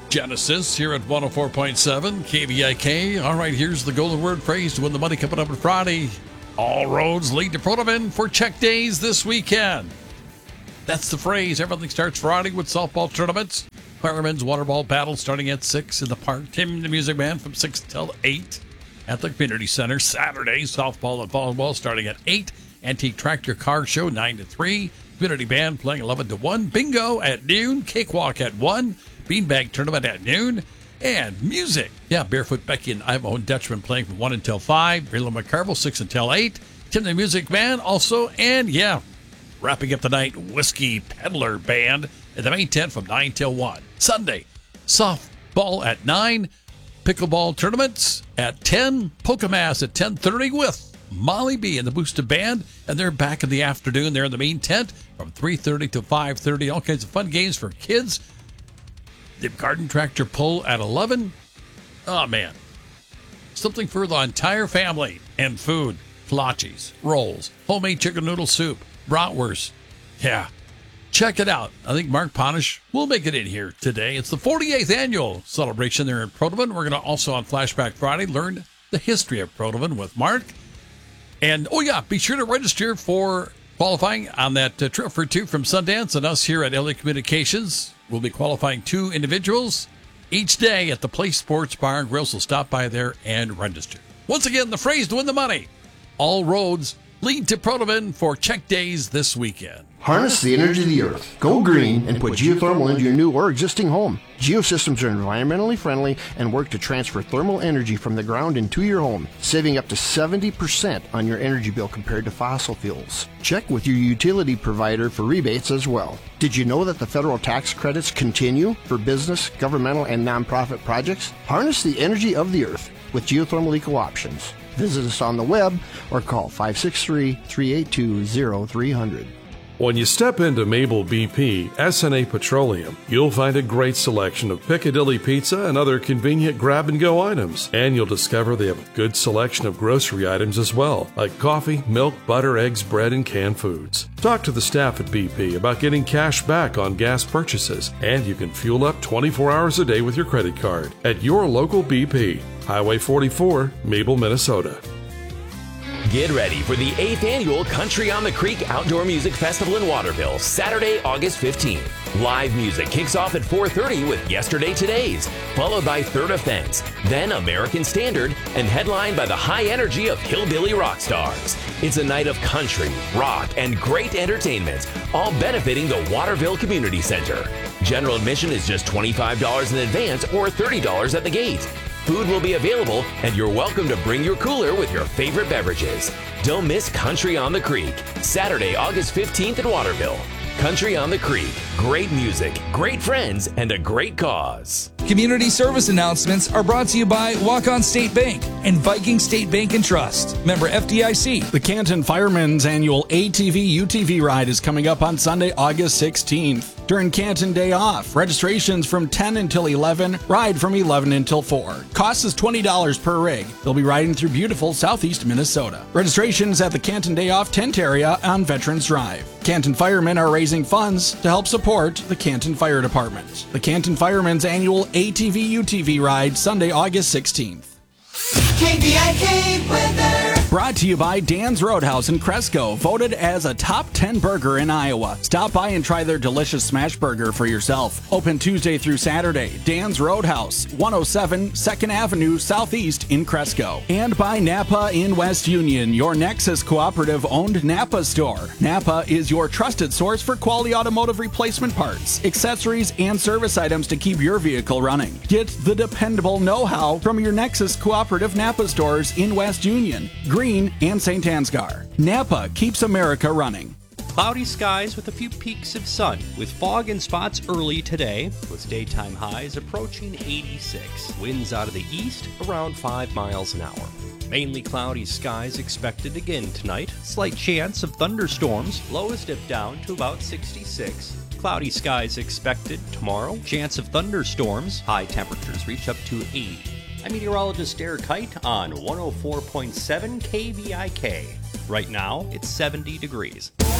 Genesis here at 104.7 KVIK. All right, here's the golden word phrase to win the money coming up on Friday. All roads lead to Protoman for check days this weekend. That's the phrase. Everything starts Friday with softball tournaments. Firemen's water ball battle starting at 6 in the park. Tim the Music Man from 6 till 8 at the Community Center. Saturday, softball and volleyball starting at 8. Antique Tractor Car Show 9 to 3. Community Band playing 11 to 1. Bingo at noon. Cakewalk at 1. Beanbag Tournament at noon. And music. Yeah, Barefoot Becky and Ivanhoe Dutchman playing from 1 until 5. Rayla McCarville 6 until 8. Tim the Music Man also. And yeah, wrapping up the night, Whiskey Peddler Band at the main tent from 9 till 1. Sunday, softball at 9. Pickleball tournaments at 10. Pokemass at 10:30 with Molly B and the Booster Band. And they're back in the afternoon. They're in the main tent from 3:30 to 5:30. All kinds of fun games for kids. The garden tractor pull at 11. Oh, man. Something for the entire family. And food. Flachis, rolls, homemade chicken noodle soup, bratwurst. Yeah. Check it out. I think Mark Ponish will make it in here today. It's the 48th annual celebration there in Protoman. We're going to also on Flashback Friday learn the history of Protoman with Mark. And, oh yeah, be sure to register for qualifying on that trip for two from Sundance and us here at LA Communications. We'll be qualifying 2 individuals each day at the Place Sports Bar and Grill, so stop by there and register. Once again, the phrase to win the money. All roads lead to Protoman for check days this weekend. Harness the energy of the earth. Go green and put geothermal into your new or existing home. Geosystems are environmentally friendly and work to transfer thermal energy from the ground into your home, saving up to 70% on your energy bill compared to fossil fuels. Check with your utility provider for rebates as well. Did you know that the federal tax credits continue for business, governmental, and nonprofit projects? Harness the energy of the earth with geothermal eco options. Visit us on the web or call 563-382-0300. When you step into Mabel BP S&A Petroleum, you'll find a great selection of Piccadilly pizza and other convenient grab-and-go items. And you'll discover they have a good selection of grocery items as well, like coffee, milk, butter, eggs, bread, and canned foods. Talk to the staff at BP about getting cash back on gas purchases, and you can fuel up 24 hours a day with your credit card at your local BP. Highway 44, Mabel, Minnesota. Get ready for the 8th annual Country on the Creek Outdoor Music Festival in Waterville, Saturday, August 15th. Live music kicks off at 4:30 with Yesterday Todays, followed by Third Offense, then American Standard, and headlined by the high energy of Hillbilly Rock Stars. It's a night of country, rock, and great entertainment, all benefiting the Waterville Community Center. General admission is just $25 in advance or $30 at the gate. Food will be available, and you're welcome to bring your cooler with your favorite beverages. Don't miss Country on the Creek, Saturday, August 15th at Waterville. Country on the Creek, great music, great friends, and a great cause. Community service announcements are brought to you by Walk-On State Bank and Viking State Bank and Trust. Member FDIC. The Canton Firemen's annual ATV-UTV ride is coming up on Sunday, August 16th. During Canton Day Off, registrations from 10 until 11, ride from 11 until 4. Cost is $20 per rig. They'll be riding through beautiful southeast Minnesota. Registrations at the Canton Day Off tent area on Veterans Drive. Canton Firemen are raising funds to help support the Canton Fire Department. The Canton Firemen's annual ATV-UTV ride, Sunday, August 16th. KVIK weather. Brought to you by Dan's Roadhouse in Cresco, voted as a top 10 burger in Iowa. Stop by and try their delicious smash burger for yourself. Open Tuesday through Saturday. Dan's Roadhouse, 107 2nd Avenue Southeast in Cresco. And by Napa in West Union, your Nexus Cooperative owned Napa store. Napa is your trusted source for quality automotive replacement parts, accessories, and service items to keep your vehicle running. Get the dependable know-how from your Nexus Cooperative Napa stores in West Union, Green, and St. Ansgar. Napa keeps America running. Cloudy skies with a few peaks of sun, with fog in spots early today, with daytime highs approaching 86. Winds out of the east around 5 miles an hour. Mainly cloudy skies expected again tonight. Slight chance of thunderstorms. Lows dip down to about 66. Cloudy skies expected tomorrow. Chance of thunderstorms. High temperatures reach up to 80. I'm meteorologist Derek Kite on 104.7 KVIK. Right now, it's 70 degrees.